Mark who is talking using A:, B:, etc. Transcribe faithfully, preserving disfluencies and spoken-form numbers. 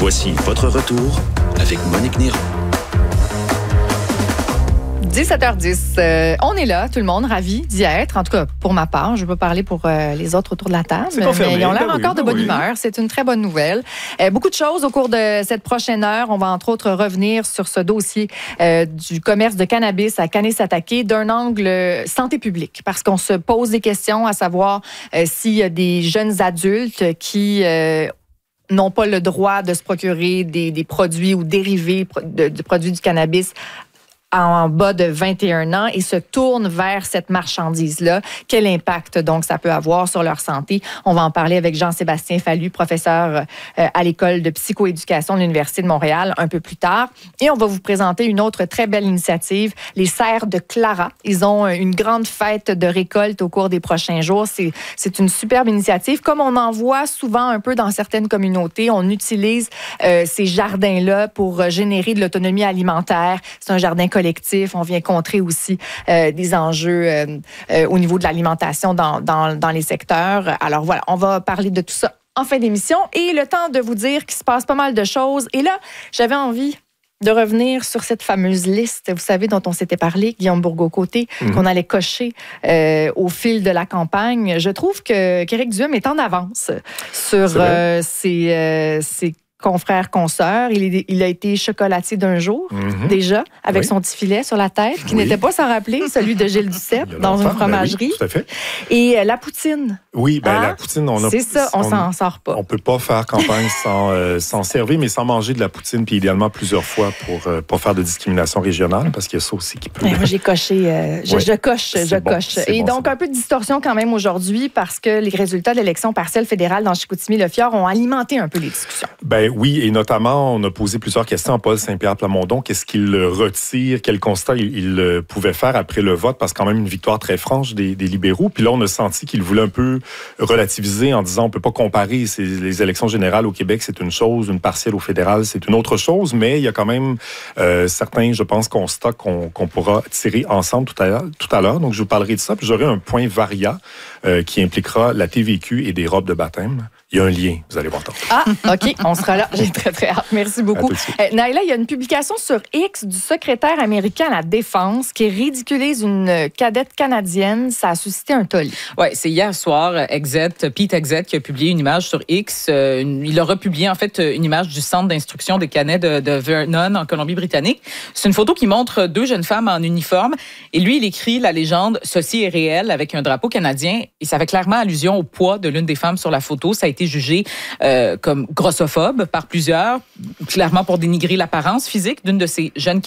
A: Voici votre retour avec Monique Néron.
B: dix-sept heures dix, euh, on est là, tout le monde, ravi d'y être. En tout cas, pour ma part, je ne veux pas parler pour euh, les autres autour de la table, mais ils ont l'air ben encore oui, de bonne oui. humeur. C'est une très bonne nouvelle. Euh, beaucoup de choses au cours de cette prochaine heure. On va entre autres revenir sur ce dossier euh, du commerce de cannabis à Kanesatake d'un angle santé publique, parce qu'on se pose des questions à savoir euh, s'il y a des jeunes adultes qui... Euh, n'ont pas le droit de se procurer des, des produits ou dérivés de, de produits du cannabis en bas de vingt et un ans et se tournent vers cette marchandise-là. Quel impact, donc, ça peut avoir sur leur santé? On va en parler avec Jean-Sébastien Fallu, professeur euh, à l'École de psychoéducation de l'Université de Montréal, un peu plus tard. Et on va vous présenter une autre très belle initiative, les Serres de Clara. Ils ont une grande fête de récolte au cours des prochains jours. C'est, c'est une superbe initiative. Comme on en voit souvent un peu dans certaines communautés, on utilise euh, ces jardins-là pour générer de l'autonomie alimentaire. C'est un jardin collectif. On vient contrer aussi euh, des enjeux euh, euh, au niveau de l'alimentation dans, dans, dans les secteurs. Alors voilà, on va parler de tout ça en fin d'émission et le temps de vous dire qu'il se passe pas mal de choses. Et là, j'avais envie de revenir sur cette fameuse liste, vous savez, dont on s'était parlé, Guillaume Bourgault-Côté, mmh. qu'on allait cocher euh, au fil de la campagne. Je trouve que qu'Éric Duhem est en avance sur euh, ses, euh, ses confrères, consoeurs. Il, est, il a été chocolatier d'un jour, mm-hmm. déjà, avec oui. son petit filet sur la tête, qui oui. n'était pas sans rappeler celui de Gilles Duceppe dans une fromagerie.
C: Ben oui, tout à fait.
B: Et euh, la poutine.
C: Oui, ben
B: hein?
C: la poutine, on a...
B: C'est ça, on, on s'en sort pas.
C: On peut pas faire campagne sans euh, s'en servir, mais sans manger de la poutine, puis idéalement plusieurs fois pour euh, pas faire de discrimination régionale, parce qu'il y a ça aussi qui peut...
B: Ben, moi, j'ai coché, euh, je, oui. je coche, c'est je bon, coche. Et bon, donc, un peu de distorsion quand même aujourd'hui, parce que les résultats de l'élection partielle fédérale dans Chicoutimi-Le-Fjord ont alimenté un peu les discussions.
C: Ben oui, et notamment, on a posé plusieurs questions à Paul Saint-Pierre Plamondon. Qu'est-ce qu'il retire? Quel constat il, il pouvait faire après le vote? Parce que quand même une victoire très franche des, des libéraux. Puis là, on a senti qu'il voulait un peu relativiser en disant on peut pas comparer. C'est, les élections générales au Québec, c'est une chose. Une partielle au fédéral, c'est une autre chose. Mais il y a quand même euh, certains, je pense, constats qu'on, qu'on pourra tirer ensemble tout à l'heure. Tout à l'heure. Donc, je vous parlerai de ça. Puis j'aurai un point varia euh, qui impliquera la T V Q et des robes de baptême. Il y a un lien, vous allez voir tantôt.
B: Ah, OK, on sera là. J'ai très, très hâte. Merci beaucoup. Euh, Naila, il y a une publication sur X du secrétaire américain à la Défense qui ridiculise une cadette canadienne. Ça a suscité un tollé.
D: Oui, c'est hier soir, Exet, Pete Exet, qui a publié une image sur X. Euh, une, il a republié, en fait, une image du centre d'instruction des cadets de, de Vernon, en Colombie-Britannique. C'est une photo qui montre deux jeunes femmes en uniforme. Et lui, il écrit la légende « Ceci est réel » avec un drapeau canadien. Et ça fait clairement allusion au poids de l'une des femmes sur la photo. Ça a été jugé euh, comme grossophobe par plusieurs, clairement pour dénigrer l'apparence physique d'une de ces jeunes